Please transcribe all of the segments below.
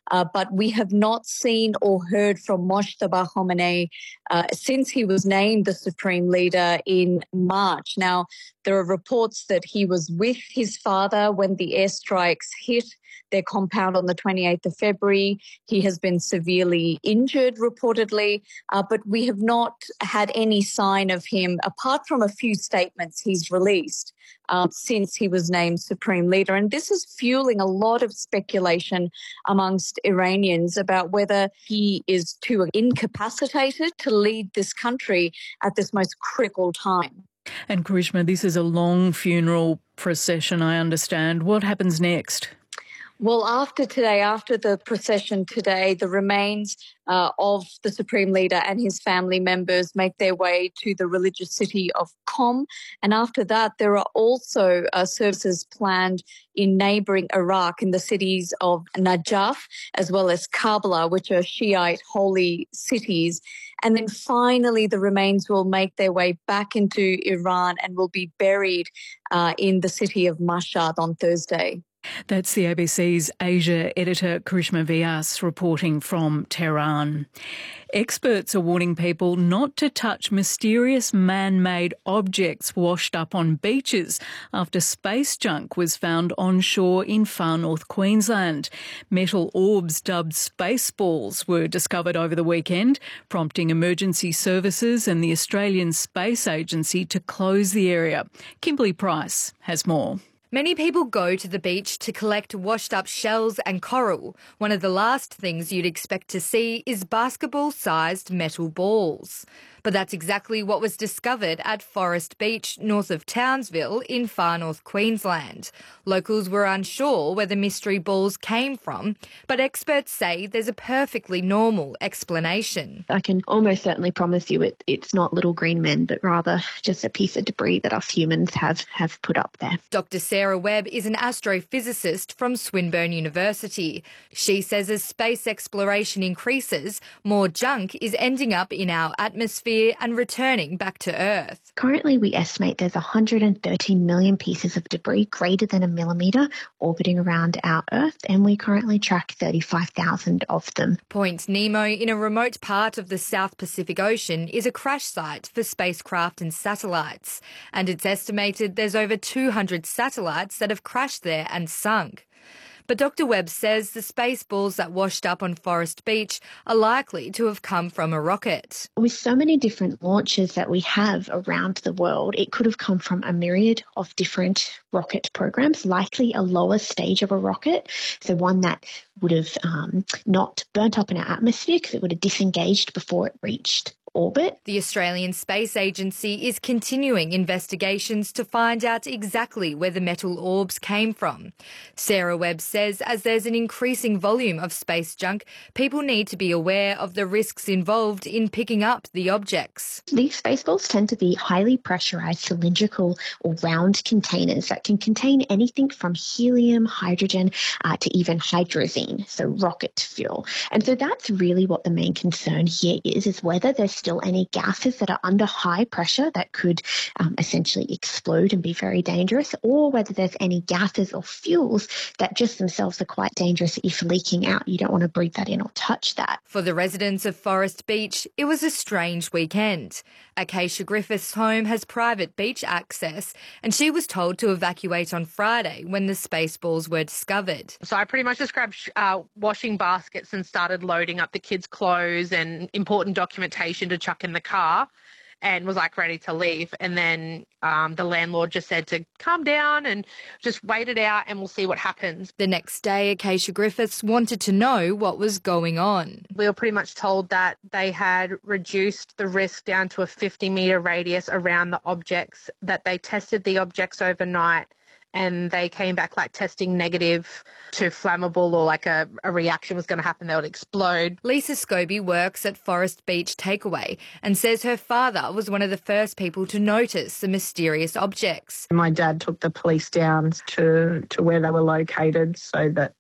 but we have not seen or heard from Mojtaba Khomeini since he was named the Supreme Leader in March. Now, there are reports that he was with his father when the airstrikes hit their compound on the 28th of February. He has been severely injured, reportedly, but we have not had any sign of him, apart from a few statements he's released since he was named Supreme Leader. And this is fueling a lot of speculation amongst Iranians about whether he is too incapacitated to lead this country at this most critical time. And Karishma, this is a long funeral procession, I understand. What happens next? Well, after the procession today, the remains of the Supreme Leader and his family members make their way to the religious city of Qom. And after that, there are also services planned in neighbouring Iraq, in the cities of Najaf, as well as Karbala, which are Shiite holy cities. And then finally, the remains will make their way back into Iran and will be buried in the city of Mashhad on Thursday. That's the ABC's Asia editor Karishma Vyas reporting from Tehran. Experts are warning people not to touch mysterious man-made objects washed up on beaches after space junk was found onshore in far north Queensland. Metal orbs dubbed space balls were discovered over the weekend, prompting emergency services and the Australian Space Agency to close the area. Kimberly Price has more. Many people go to the beach to collect washed-up shells and coral. One of the last things you'd expect to see is basketball-sized metal balls. But that's exactly what was discovered at Forest Beach, north of Townsville in far north Queensland. Locals were unsure where the mystery balls came from, but experts say there's a perfectly normal explanation. I can almost certainly promise you it's not little green men, but rather just a piece of debris that us humans have put up there. Dr. Sarah Webb is an astrophysicist from Swinburne University. She says as space exploration increases, more junk is ending up in our atmosphere and returning back to Earth. Currently, we estimate there's 130 million pieces of debris greater than a millimetre orbiting around our Earth, and we currently track 35,000 of them. Point Nemo, in a remote part of the South Pacific Ocean, is a crash site for spacecraft and satellites, and it's estimated there's over 200 satellites that have crashed there and sunk. But Dr. Webb says the space balls that washed up on Forest Beach are likely to have come from a rocket. With so many different launches that we have around the world, it could have come from a myriad of different rocket programs, likely a lower stage of a rocket, so one that would have not burnt up in our atmosphere because it would have disengaged before it reached orbit. The Australian Space Agency is continuing investigations to find out exactly where the metal orbs came from. Sarah Webb says as there's an increasing volume of space junk, people need to be aware of the risks involved in picking up the objects. These space balls tend to be highly pressurised cylindrical or round containers that can contain anything from helium, hydrogen, to even hydrazine, so rocket fuel. And so that's really what the main concern here is whether there's still any gases that are under high pressure that could essentially explode and be very dangerous, or whether there's any gases or fuels that just themselves are quite dangerous if leaking out. You don't want to breathe that in or touch that. For the residents of Forest Beach, it was a strange weekend. Acacia Griffith's home has private beach access, and she was told to evacuate on Friday when the space balls were discovered. So I pretty much just grabbed washing baskets and started loading up the kids' clothes and important documentation to chuck in the car, and was ready to leave. And then the landlord just said to calm down and just wait it out and we'll see what happens. The next day, Acacia Griffiths wanted to know what was going on. We were pretty much told that they had reduced the risk down to a 50-metre radius around the objects, that they tested the objects overnight, and they came back testing negative to flammable, or a reaction was going to happen, they would explode. Lisa Scobie works at Forest Beach Takeaway and says her father was one of the first people to notice the mysterious objects. My dad took the police down to where they were located so that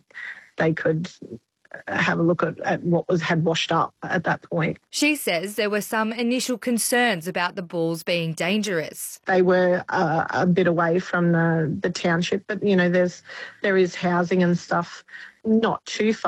they could have a look at what had washed up at that point. She says there were some initial concerns about the balls being dangerous. They were a bit away from the township, but there is housing and stuff not too far